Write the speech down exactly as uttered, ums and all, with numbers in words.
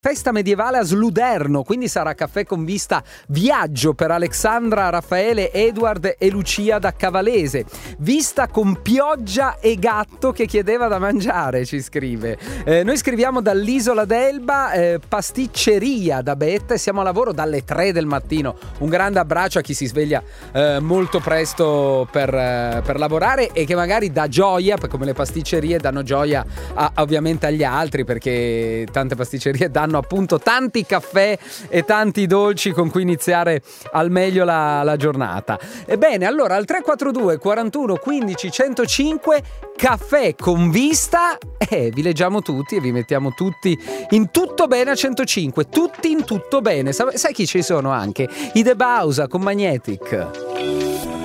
Festa medievale a Sluderno, quindi sarà caffè con vista viaggio per Alexandra, Raffaele, Edward e Lucia da Cavalese. Vista con pioggia e gatto che chiedeva da mangiare, ci scrive. Eh, noi scriviamo dall'isola d'Elba, eh, pasticceria da Betta, e siamo a lavoro dalle tre del mattino. Un grande abbraccio a chi si sveglia eh, molto presto per, eh, per lavorare e che magari dà gioia, come le pasticcerie danno gioia a, ovviamente agli altri, perché tante pasticcerie danno appunto tanti caffè e tanti dolci con cui iniziare al meglio la, la giornata. Ebbene, allora al tre quattro due quarantuno quindici centocinque caffè con vista, eh, vi leggiamo tutti e vi mettiamo tutti in tutto bene a centocinque, tutti in tutto bene. Sai chi ci sono anche? I De Bausa con Magnetic.